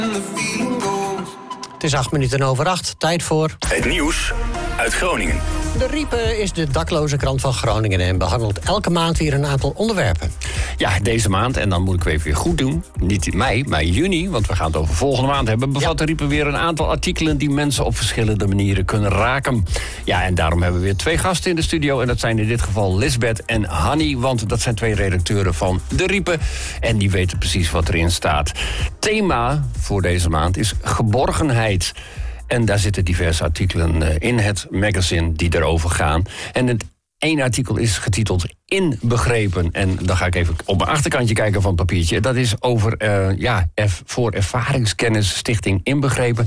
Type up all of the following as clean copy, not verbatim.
Het is 7:08, tijd voor... Het nieuws uit Groningen. De Riepe is de dakloze krant van Groningen en behandelt elke maand weer een aantal onderwerpen. Ja, deze maand, en dan moet ik even weer goed doen, niet in mei, maar in juni, want we gaan het over volgende maand hebben, bevat de Riepe weer een aantal artikelen die mensen op verschillende manieren kunnen raken. Ja, en daarom hebben we weer 2 gasten in de studio en dat zijn in dit geval Lisbeth en Hanny, want dat zijn 2 redacteuren van de Riepe en die weten precies wat erin staat. Thema voor deze maand is geborgenheid. En daar zitten diverse artikelen in het magazine die erover gaan. En het één artikel is getiteld Inbegrepen. En dan ga ik even op mijn achterkantje kijken van het papiertje. Dat is over voor Ervaringskennis Stichting Inbegrepen.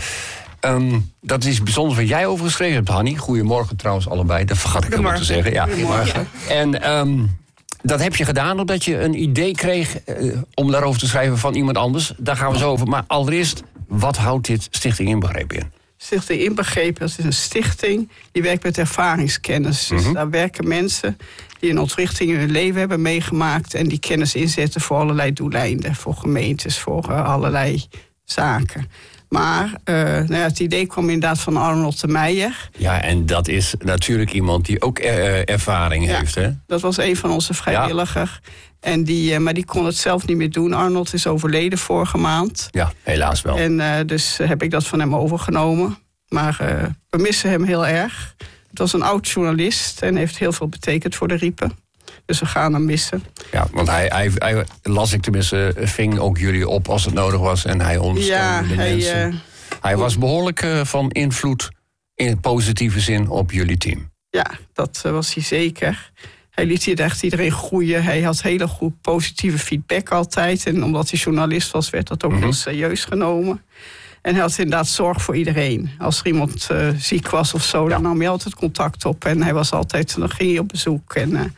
Dat is bijzonder wat jij over geschreven hebt, Hanny. Goedemorgen trouwens allebei, dat vergat ik helemaal te zeggen. Ja. Goedemorgen. En dat heb je gedaan omdat je een idee kreeg om daarover te schrijven van iemand anders. Daar gaan we zo over. Maar allereerst, wat houdt dit Stichting Inbegrepen in? Stichting Inbegrepen, dat is een stichting die werkt met ervaringskennis. Dus daar werken mensen die een ontwrichting in hun leven hebben meegemaakt en die kennis inzetten voor allerlei doeleinden, voor gemeentes, voor allerlei zaken. Maar het idee kwam inderdaad van Arnold de Meijer. Ja, en dat is natuurlijk iemand die ook ervaring heeft, hè? Dat was een van onze vrijwilligers. Ja. En maar die kon het zelf niet meer doen. Arnold is overleden vorige maand. Ja, helaas wel. En dus heb ik dat van hem overgenomen. Maar we missen hem heel erg. Het was een oud journalist en heeft heel veel betekend voor de Riepe. Dus we gaan hem missen. Ja, want hij las ik tenminste, ving ook jullie op als het nodig was. En hij ondersteunde de mensen. Hij was behoorlijk van invloed in positieve zin op jullie team. Ja, dat was hij zeker. Hij liet hier echt iedereen groeien. Hij had hele goed positieve feedback altijd. En omdat hij journalist was, werd dat ook heel serieus genomen. En hij had inderdaad zorg voor iedereen. Als er iemand ziek was of zo, dan nam hij altijd contact op. En hij was altijd, dan ging hij op bezoek. En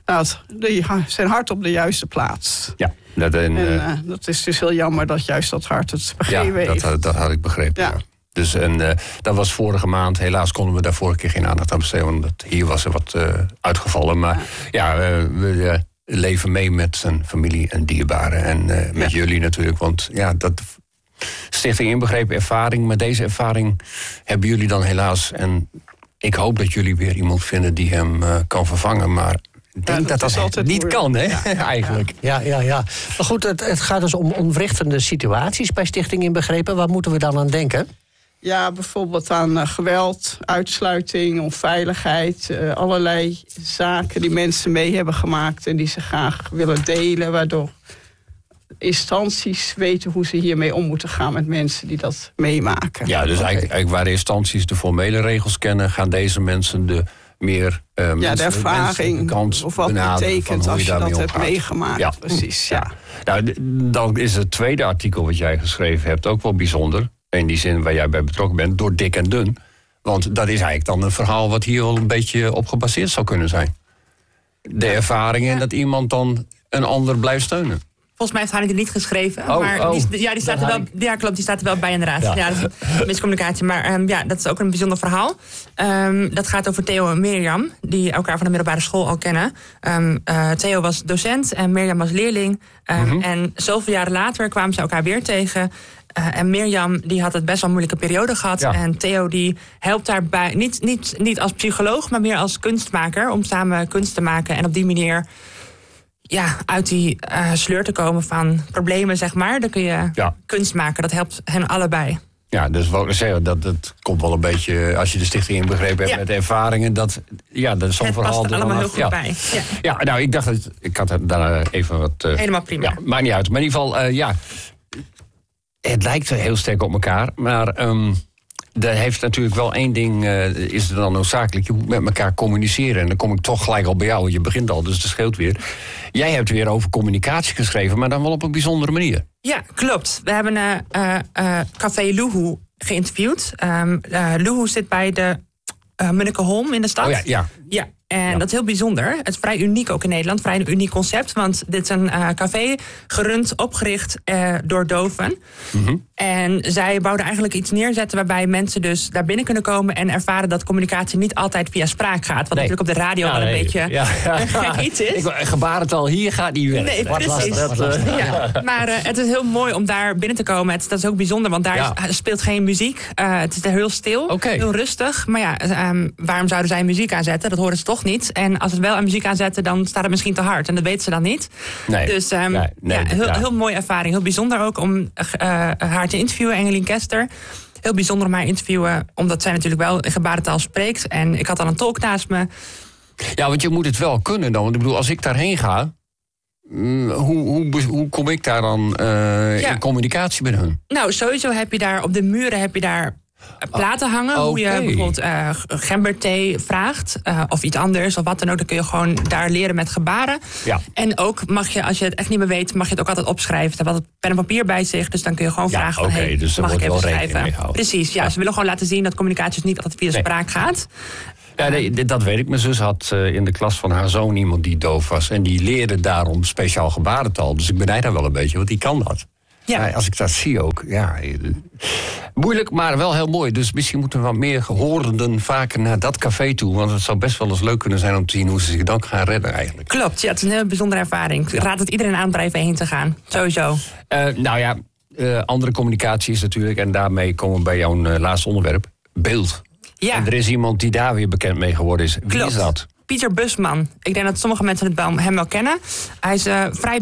zijn hart op de juiste plaats. Ja, dat is dus heel jammer dat juist dat hart het begeven heeft. Dat had ik begrepen, ja. Dus dat was vorige maand. Helaas konden we daar vorige keer geen aandacht aan besteden, want hier was er wat uitgevallen. Maar we leven mee met zijn familie en dierbaren. En met jullie natuurlijk, want dat Stichting Inbegrepen ervaring. Met deze ervaring hebben jullie dan helaas. En ik hoop dat jullie weer iemand vinden die hem kan vervangen. Maar ik denk dat niet kan, hè? Eigenlijk. Ja. Maar goed, het gaat dus om ontwrichtende situaties bij Stichting Inbegrepen. Waar moeten we dan aan denken? Ja, bijvoorbeeld aan geweld, uitsluiting, onveiligheid. Allerlei zaken die mensen mee hebben gemaakt en die ze graag willen delen. Waardoor instanties weten hoe ze hiermee om moeten gaan met mensen die dat meemaken. Ja, dus eigenlijk waar de instanties de formele regels kennen, gaan deze mensen de meer de ervaring kant of wat betekent als je dat hebt meegemaakt. Ja. Precies, ja. Nou, dan is het tweede artikel wat jij geschreven hebt ook wel bijzonder. In die zin waar jij bij betrokken bent, door dik en dun. Want dat is eigenlijk dan een verhaal wat hier wel een beetje op gebaseerd zou kunnen zijn. De ervaringen dat iemand dan een ander blijft steunen. Volgens mij heeft Hanny het niet geschreven. Maar die staat er wel. Ja, klopt, die staat er wel bij inderdaad. Ja, dat is een miscommunicatie. Maar dat is ook een bijzonder verhaal. Dat gaat over Theo en Mirjam, die elkaar van de middelbare school al kennen. Theo was docent en Mirjam was leerling. En zoveel jaren later kwamen ze elkaar weer tegen. En Mirjam die had het best wel een moeilijke periode gehad. Ja. En Theo die helpt daarbij, niet als psycholoog, maar meer als kunstmaker, om samen kunst te maken. En op die manier uit die sleur te komen van problemen, zeg maar. Dan kun je kunst maken. Dat helpt hen allebei. Ja, dus dat komt wel een beetje, als je de Stichting Inbegrepen hebt met ervaringen, dat is zo'n het verhaal. Het past allemaal heel goed bij. Ja, nou, ik dacht, ik had daar even wat. Helemaal prima. Ja, maakt niet uit. Maar in ieder geval, het lijkt heel sterk op elkaar, maar er heeft natuurlijk wel één ding, is er dan noodzakelijk. Je moet met elkaar communiceren. En dan kom ik toch gelijk al bij jou, want je begint al, dus het scheelt weer. Jij hebt weer over communicatie geschreven, maar dan wel op een bijzondere manier. Ja, klopt. We hebben Café Luhu geïnterviewd. Luhu zit bij de Munnekeholm in de stad. Oh ja. En dat is heel bijzonder. Het is vrij uniek ook in Nederland. Vrij een uniek concept. Want dit is een café gerund, opgericht door doven. En zij wouden eigenlijk iets neerzetten waarbij mensen dus daar binnen kunnen komen en ervaren dat communicatie niet altijd via spraak gaat. Wat natuurlijk op de radio wel een beetje iets is. Gebarentaal hier gaat niet weg. Nee, precies. Maar het is heel mooi om daar binnen te komen. Dat is ook bijzonder, want daar speelt geen muziek. Het is heel stil, heel rustig. Maar ja, waarom zouden zij muziek aanzetten? Dat horen ze toch niet. En als ze wel aan muziek aanzetten, dan staat het misschien te hard. En dat weten ze dan niet. Nee. Dus heel mooie ervaring. Heel bijzonder ook om haar te interviewen, Engelien Kester. Heel bijzonder om haar interviewen, omdat zij natuurlijk wel gebarentaal spreekt. En ik had dan een tolk naast me. Ja, want je moet het wel kunnen dan. Want ik bedoel, als ik daarheen ga, hoe kom ik daar dan in communicatie met hun? Nou, sowieso heb je daar op de muren platen hangen. Hoe je bijvoorbeeld gemberthee vraagt. Of iets anders, of wat dan ook. Dan kun je gewoon daar leren met gebaren. Ja. En ook mag je, als je het echt niet meer weet, mag je het ook altijd opschrijven. Er wat pen en papier bij zich. Dus dan kun je gewoon vragen van, dus mag ik even schrijven? Mee Precies, ze willen gewoon laten zien dat communicatie niet altijd via spraak gaat. Ja, dat weet ik. Mijn zus had in de klas van haar zoon iemand die doof was. En die leerde daarom speciaal gebarentaal. Dus ik benijd daar wel een beetje, want die kan dat. Ja. Als ik dat zie ook, moeilijk, maar wel heel mooi. Dus misschien moeten we wat meer gehorenden vaker naar dat café toe. Want het zou best wel eens leuk kunnen zijn om te zien hoe ze zich dan gaan redden eigenlijk. Klopt, het is een heel bijzondere ervaring. Ik raad het iedereen aan om er even heen te gaan. Sowieso. Andere communicatie is natuurlijk, en daarmee komen we bij jouw laatste onderwerp, beeld. Ja. En er is iemand die daar weer bekend mee geworden is. Wie is dat? Pieter Busman. Ik denk dat sommige mensen hem wel kennen. Hij is vrij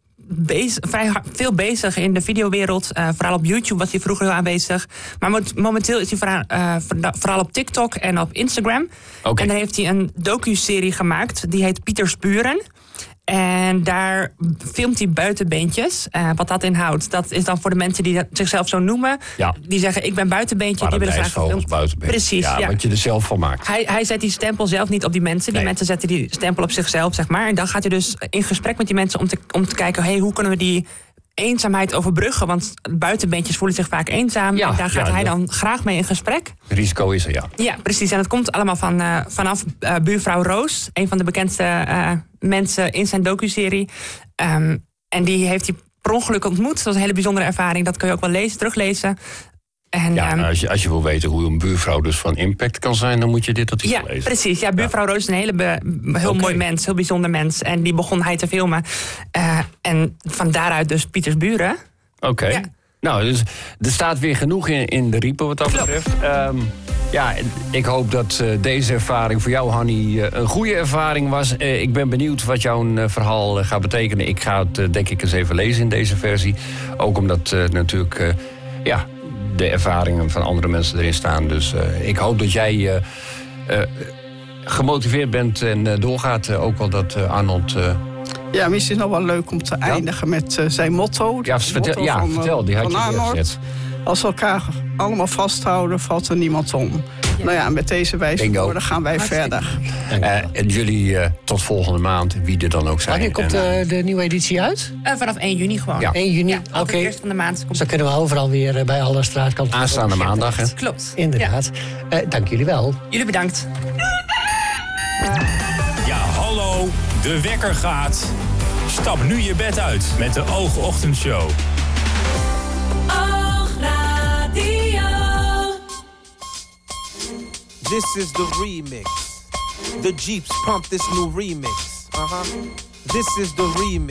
veel bezig in de videowereld. Vooral op YouTube was hij vroeger heel aanwezig. Maar momenteel is hij vooral op TikTok en op Instagram. Okay. En daar heeft hij een docu-serie gemaakt. Die heet Pieters Buren. En daar filmt hij buitenbeentjes. Wat dat inhoudt, dat is dan voor de mensen die zichzelf zo noemen. Ja. Die zeggen, ik ben buitenbeentje. Die willen graag gefilmd. Precies, wat je er zelf van maakt. Hij zet die stempel zelf niet op die mensen. Die mensen zetten die stempel op zichzelf, zeg maar. En dan gaat hij dus in gesprek met die mensen om te kijken, hoe kunnen we die eenzaamheid overbruggen? Want buitenbeentjes voelen zich vaak eenzaam. Ja, en daar gaat hij dan graag mee in gesprek. Risico is er, ja. Ja, precies. En dat komt allemaal vanaf buurvrouw Roos. Een van de bekendste mensen in zijn docuserie. En die heeft hij per ongeluk ontmoet. Dat was een hele bijzondere ervaring. Dat kun je ook wel teruglezen. En, als je wil weten hoe een buurvrouw dus van impact kan zijn, dan moet je dit artikel lezen. Ja, precies. Ja, buurvrouw Roos is een heel mooi mens, heel bijzonder mens. En die begon hij te filmen. En van daaruit dus Pieters Buren. Oké. Ja. Nou, dus er staat weer genoeg in de riepen wat dat betreft. Ik hoop dat deze ervaring voor jou, Hanny, een goede ervaring was. Ik ben benieuwd wat jouw verhaal gaat betekenen. Ik ga het denk ik eens even lezen in deze versie. Ook omdat natuurlijk de ervaringen van andere mensen erin staan. Dus ik hoop dat jij gemotiveerd bent en doorgaat. Ook al dat Arnold... misschien nog wel leuk om te eindigen met zijn motto. Vertel, die had je neergezet. Als we elkaar allemaal vasthouden, valt er niemand om. En met deze wijze woorden gaan wij verder. En jullie tot volgende maand, wie er dan ook zijn. Wanneer komt de nieuwe editie uit? Vanaf 1 juni gewoon. Ja. 1 juni, oké. Eerst van de maand. Dus dan kunnen we overal weer bij alle straatkanten. Aanstaande maandag, hè? Klopt. Inderdaad. Dank jullie wel. Jullie bedankt. Ja, hallo. De wekker gaat. Stap nu je bed uit met de Oogochtendshow. This is the remix. The Jeeps pump this new remix. This is the remix.